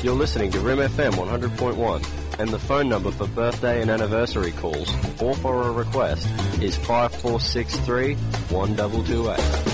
You're listening to Rim FM 100.1, and the phone number for birthday and anniversary calls or for a request is 5463 1228.